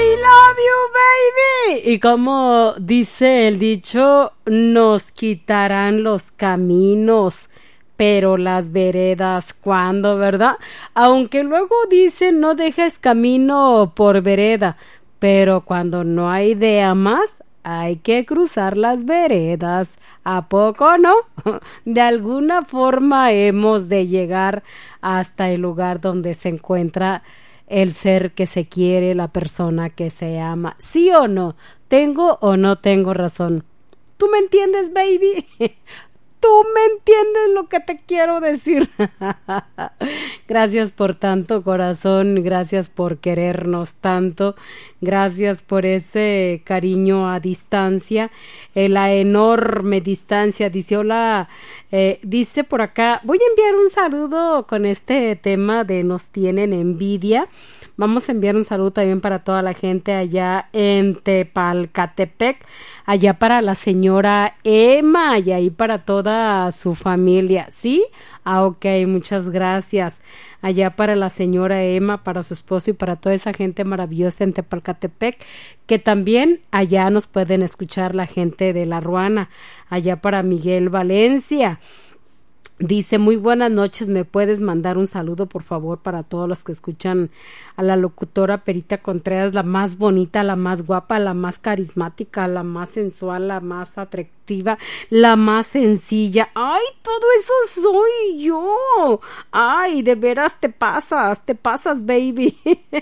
I love you, baby. Y como dice el dicho, nos quitarán los caminos, pero las veredas, ¿cuándo, verdad? Aunque luego dicen no dejes camino por vereda, pero cuando no hay idea más, hay que cruzar las veredas. ¿A poco no? De alguna forma hemos de llegar hasta el lugar donde se encuentra el ser que se quiere, la persona que se ama. ¿Sí o no? ¿Tengo o no tengo razón? ¿Tú me entiendes, baby? ¿Tú me entiendes lo que te quiero decir? Gracias por tanto, corazón. Gracias por querernos tanto. Gracias por ese cariño a distancia, la enorme distancia. Dice, hola, dice por acá, voy a enviar un saludo con este tema de nos tienen envidia. Vamos a enviar un saludo también para toda la gente allá en Tepalcatepec, allá para la señora Emma y ahí para toda su familia, ¿sí? Ah, ok, muchas gracias. Allá para la señora Emma, para su esposo y para toda esa gente maravillosa en Tepalcatepec, que también allá nos pueden escuchar la gente de La Ruana, allá para Miguel Valencia. Dice, muy buenas noches, ¿me puedes mandar un saludo, por favor, para todos los que escuchan a la locutora Perita Contreras, la más bonita, la más guapa, la más carismática, la más sensual, la más atractiva, la más sencilla? ¡Ay, todo eso soy yo! ¡Ay, de veras te pasas, baby!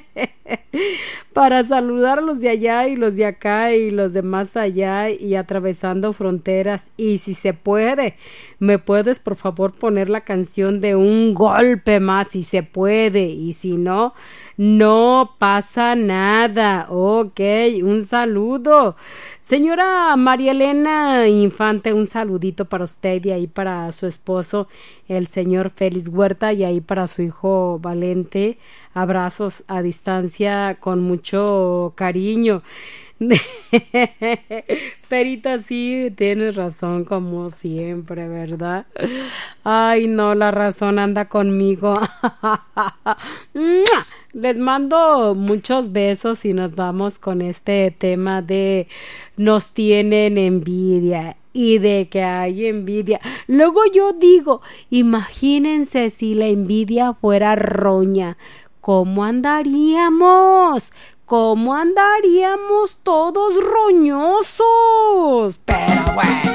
Para saludar a los de allá y los de acá y los de más allá y atravesando fronteras. Y si se puede, ¿me puedes por favor poner la canción de Un Golpe Más? Si se puede, y si no, no pasa nada. Ok, un saludo. Señora María Elena Infante, un saludito para usted y ahí para su esposo, el señor Félix Huerta, y ahí para su hijo Valente. Abrazos a distancia con mucho cariño. Perita, sí, tienes razón como siempre, ¿verdad? Ay, no, la razón anda conmigo. Les mando muchos besos y nos vamos con este tema de nos tienen envidia y de que hay envidia. Luego yo digo, imagínense si la envidia fuera roña, ¿cómo andaríamos? ¿Cómo andaríamos todos roñosos? Pero bueno.